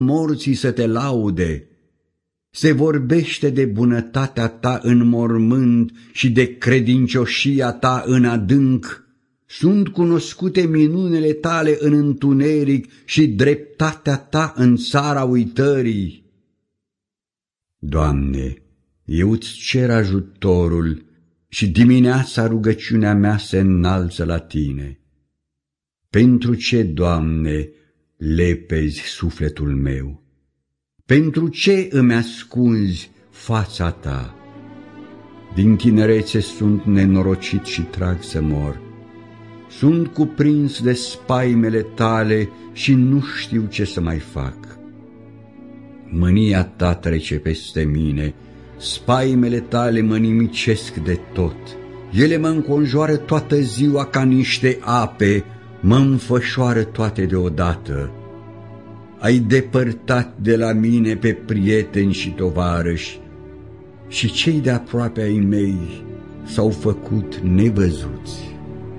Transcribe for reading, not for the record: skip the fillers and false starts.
morții să te laude. Se vorbește de bunătatea ta în mormânt și de credincioșia ta în adânc. Sunt cunoscute minunile tale în întuneric și dreptatea ta în țara uitării. Doamne, eu îți cer ajutorul și dimineața rugăciunea mea se înalță la Tine. Pentru ce, Doamne, lepezi sufletul meu? Pentru ce îmi ascunzi fața Ta? Din tinerețe sunt nenorocit și trag să mor. Sunt cuprins de spaimele Tale și nu știu ce să mai fac. Mânia Ta trece peste mine, spaimele Tale mă nimicesc de tot. Ele mă înconjoară toată ziua ca niște ape, mă înfășoară toate deodată. Ai depărtat de la mine pe prieteni și tovarăși, și cei de aproape ai mei s-au făcut nevăzuți.